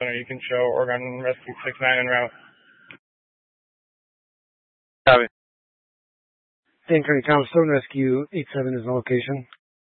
You can show Oregon Rescue 69 en route. Copy. San Antonio County Stone Rescue 87 is the location.